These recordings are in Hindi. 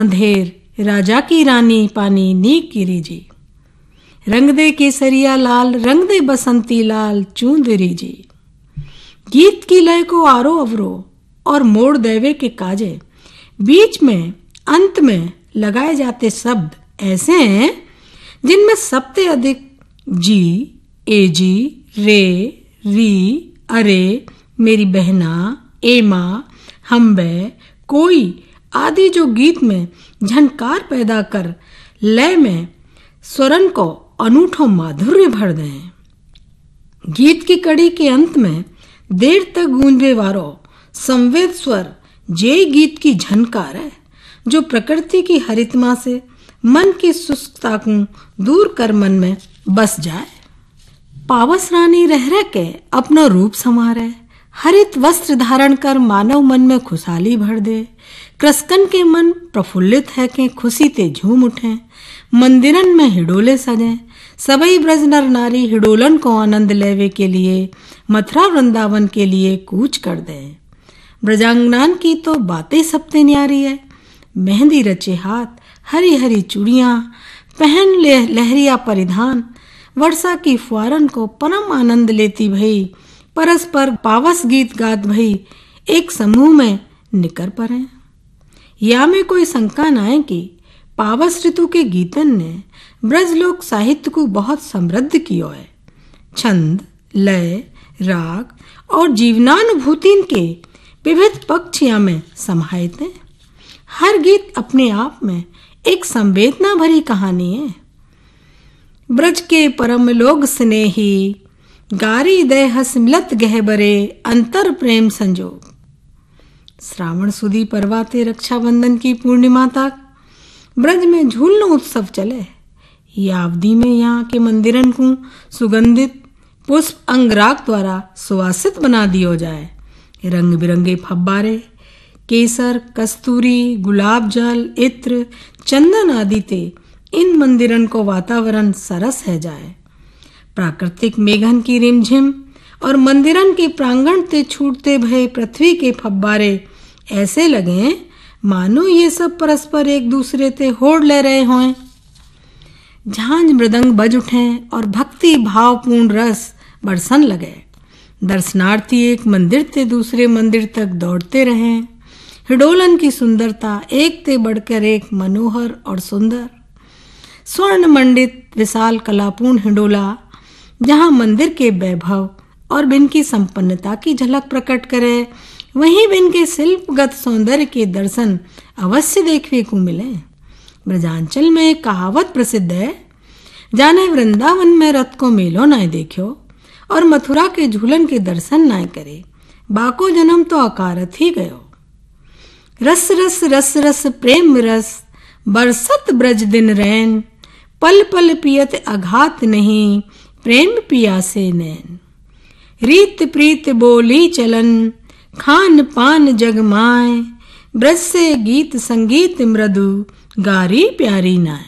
अंधेर राजा की रानी पानी नीक गिरी जी। रंग दे केसरिया लाल, रंग दे बसंती लाल चूंदरी जी। गीत की लय को आरो अवरो और मोड़ देवे के काजे, बीच में अंत में लगाए जाते शब्द ऐसे हैं जिनमें सबसे अधिक जी, एजी, रे, री, अरे, मेरी बहना, एमा, हम्बे, कोई आदि जो गीत में झनकार पैदा कर लय में स्वरन को अनूठो माधुर्य भर दें। गीत की कड़ी के अंत में देर तक गूंजने वालो संवेद स्वर जे गीत की झनकार है जो प्रकृति की हरितमा से मन की शुष्कता को दूर कर मन में बस जाए। पावस रानी रह रह के अपना रूप संवारे, हरित वस्त्र धारण कर मानव मन में खुशहाली भर दे। कृषकन के मन प्रफुल्लित है के खुशी ते झूम उठे। मंदिरन में हिडोले सजे, सबई ब्रज नर नारी हिडोलन को आनंद लेवे के लिए मथुरा वृंदावन के लिए कूच कर दे। ब्रजांगनान की तो बातें सबते न्यारी है। मेहंदी रचे हाथ, हरी हरी चूड़ियां पहन ले लहरिया परिधान, वर्षा की फुआरन को परम आनंद लेती भई परस्पर पावस गीत गात भई एक समूह में निकर पड़े। या में कोई शंका न है कि पावस ऋतु के गीतन ने ब्रजलोक साहित्य को बहुत समृद्ध कियो है। छंद, लय, राग और जीवनानुभूतिन के विविध पक्ष या में समाहित हैं। हर गीत अपने आप में एक संवेदना भरी कहानी है। ब्रज के परम लोग स्नेही, गारी दय हस मिलत गहबरे अंतर प्रेम संजोग। श्रावण सुदी परवाते रक्षाबंधन की पूर्णिमा तक ब्रज में झूलनो उत्सव चले। यह अवधि में यहाँ के मंदिरन को सुगंधित पुष्प अंगराग द्वारा सुवासित बना दियो जाए। रंग बिरंगे फब्बारे, केसर, कस्तूरी, गुलाब जल, इत्र, चंदन आदि ते इन मंदिरन को वातावरण सरस है जाए। प्राकृतिक मेघन की रिमझिम और मंदिरन के प्रांगण ते छूटते भये पृथ्वी के फब्बारे ऐसे लगे मानो ये सब परस्पर एक दूसरे ते होड़ ले रहे हों। झांझ मृदंग बज उठे और भक्ति भावपूर्ण रस बरसन लगे। दर्शनार्थी एक मंदिर ते दूसरे मंदिर तक दौड़ते रहे। हिडोलन की सुंदरता एक ते बढ़कर एक मनोहर और सुंदर। स्वर्ण मंडित विशाल कलापूर्ण हिडोला जहाँ मंदिर के वैभव और बिन की संपन्नता की झलक प्रकट करे, वहीं बिन के शिल्पगत सौंदर्य के दर्शन अवश्य देखने को मिले। ब्रजांचल में एक कहावत प्रसिद्ध है, जाने वृंदावन में रथ को मेलो न देखो और मथुरा के झूलन के दर्शन न करे, बाको जन्म तो अकारत ही गयो। रस रस रस रस प्रेम रस बरसत ब्रज दिन रैन, पल पल पियत अघात नहीं प्रेम पियासे नैन। रीत प्रीत बोली चलन खान पान जगमाए, ब्रज से गीत संगीत मृदु गारी प्यारी नाय।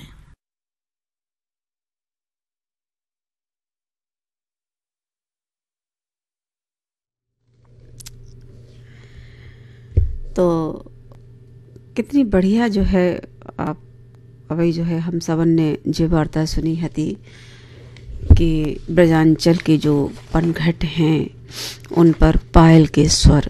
तो कितनी बढ़िया जो है आप अभी जो है हम सबन ने जो वार्ता सुनी हती कि ब्रजांचल के जो पनघट हैं उन पर पायल के स्वर।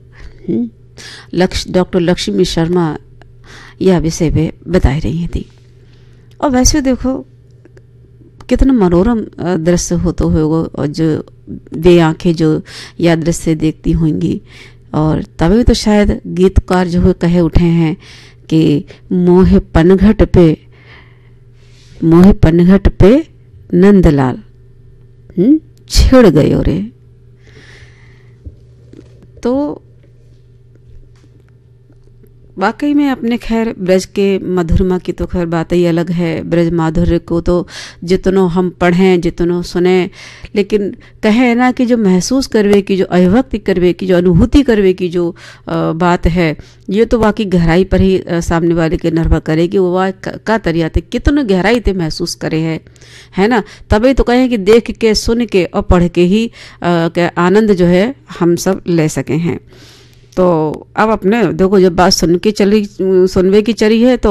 डॉक्टर लक्ष्मी शर्मा यह विषय पे बताई रही थी। और वैसे देखो कितना मनोरम दृश्य होता होगा और जो वे आंखें जो यह दृश्य देखती होंगी। और तभी तो शायद गीतकार जो है कहे उठे हैं कि मोहे पनघट पे नंदलाल छिड़ गयो रे। तो वाकई में अपने खैर ब्रज के मधुरमा की तो खैर बात ही अलग है। ब्रज माधुर्य को तो जितनो हम पढ़ें जितनो सुने, लेकिन कहे ना कि जो महसूस करवे की, जो अभिव्यक्ति करवे की, जो अनुभूति करवे की जो बात है, ये तो वाकई गहराई पर ही सामने वाले के निर्भर करेगी वो का तरिया थे कितने गहराई ते महसूस करे है ना। तभी तो कहें कि देख के सुन के और पढ़ के ही आनंद जो है हम सब ले सके हैं। तो अब अपने देखो जब बात सुनवे की चली है तो